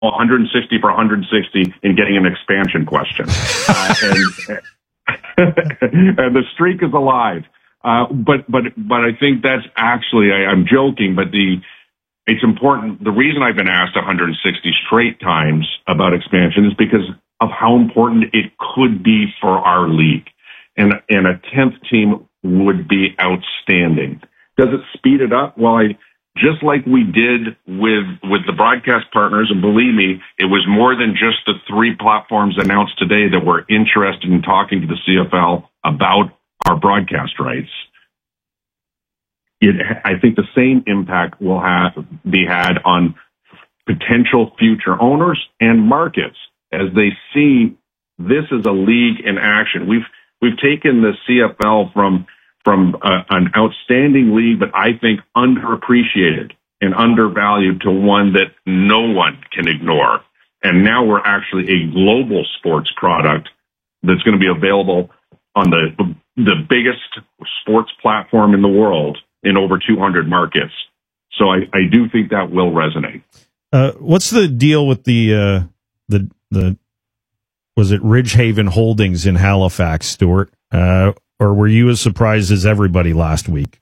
160 for 160 in getting an expansion question. And the streak is alive. But I think that's actually, I'm joking, but it's important. The reason I've been asked 160 straight times about expansion is because of how important it could be for our league. And a 10th team would be outstanding. Does it speed it up? Well, just like we did with the broadcast partners, and believe me, it was more than just the 3 platforms announced today that were interested in talking to the CFL about our broadcast rights. I think the same impact will be had on potential future owners and markets as they see this as a league in action. We've taken the CFL from an outstanding league, but I think underappreciated and undervalued, to one that no one can ignore. And now we're actually a global sports product that's going to be available on the biggest sports platform in the world in over 200 markets. So I do think that will resonate. What's the deal with the was it Ridgehaven Holdings in Halifax, Stuart? Or were you as surprised as everybody last week?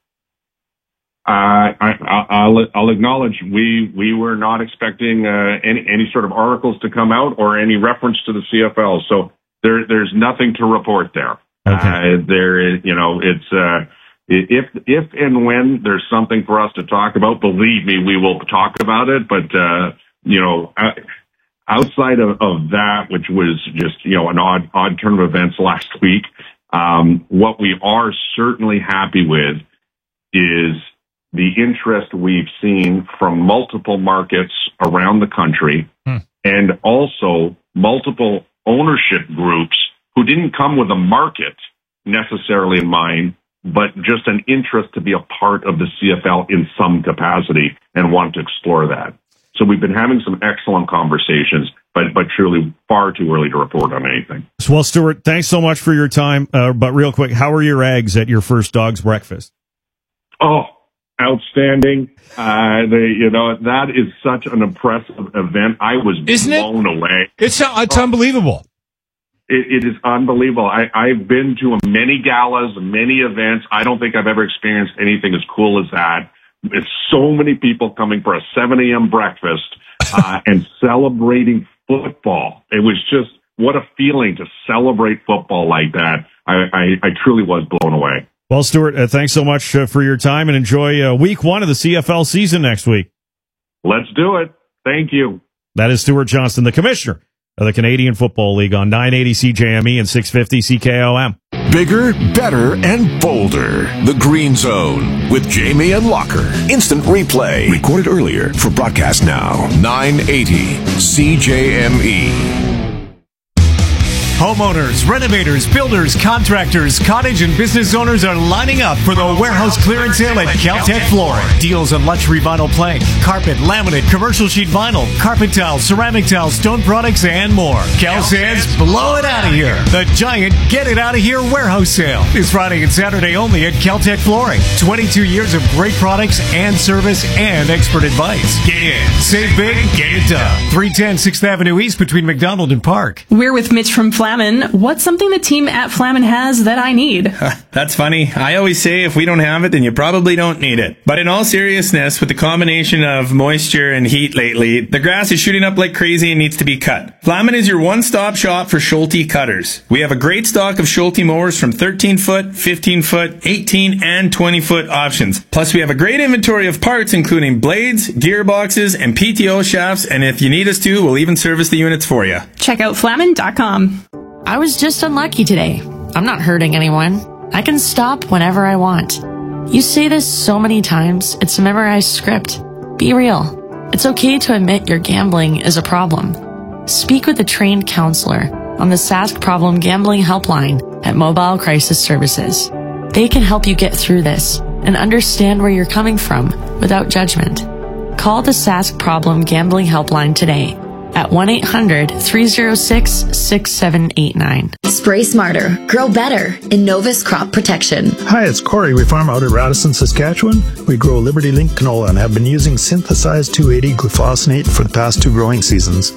I'll acknowledge we were not expecting any sort of articles to come out or any reference to the CFL. So there's nothing to report there. Okay. It's if and when there's something for us to talk about, believe me, we will talk about it. But outside of that, which was just an odd turn of events last week. What we are certainly happy with is the interest we've seen from multiple markets around the country, and also multiple ownership groups who didn't come with a market necessarily in mind, but just an interest to be a part of the CFL in some capacity and want to explore that. So we've been having some excellent conversations, but truly far too early to report on anything. Well, Stuart, thanks so much for your time. But real quick, how are your eggs at your first dog's breakfast? Oh, outstanding. That is such an impressive event. I was blown away. It's unbelievable. It is unbelievable. I've been to many galas, many events. I don't think I've ever experienced anything as cool as that. There's so many people coming for a 7 a.m. breakfast and celebrating football. It was just, what a feeling to celebrate football like that. I truly was blown away. Well, Stuart, thanks so much for your time, and enjoy week 1 of the CFL season next week. Let's do it. Thank you. That is Stuart Johnston, the commissioner of the Canadian Football League, on 980 CJME and 650 CKOM. Bigger, better, and bolder. The Green Zone with Jamie and Locker. Instant replay. Recorded earlier for broadcast now. 980 CJME. Homeowners, renovators, builders, contractors, cottage and business owners are lining up for the warehouse clearance sale at Caltech Flooring. Deals on luxury vinyl plank, carpet, laminate, commercial sheet vinyl, carpet tile, ceramic tile, stone products, and more. Cal says, blow it out of here. The giant Get It Out of Here warehouse sale is Friday and Saturday only at Caltech Flooring. 22 years of great products and service and expert advice. Get in, save big, get it done. 310 6th Avenue East between McDonald and Park. We're with Mitch from Flamin. What's something the team at Flamin has that I need? That's funny. I always say if we don't have it, then you probably don't need it. But in all seriousness, with the combination of moisture and heat lately, the grass is shooting up like crazy and needs to be cut. Flamin is your one-stop shop for Schulte cutters. We have a great stock of Schulte mowers from 13-foot, 15-foot, 18, and 20-foot options. Plus, we have a great inventory of parts, including blades, gearboxes, and PTO shafts, and if you need us to, we'll even service the units for you. Check out Flamin.com. I was just unlucky today. I'm not hurting anyone. I can stop whenever I want. You say this so many times, it's a memorized script. Be real. It's okay to admit your gambling is a problem. Speak with a trained counselor on the Sask Problem Gambling Helpline at Mobile Crisis Services. They can help you get through this and understand where you're coming from without judgment. Call the Sask Problem Gambling Helpline today at 1-800-306-6789. Spray smarter, grow better. Innovus Crop Protection. Hi, it's Corey. We farm out at Radisson, Saskatchewan. We grow Liberty Link canola and have been using synthesized 280 glufosinate for the past 2 growing seasons.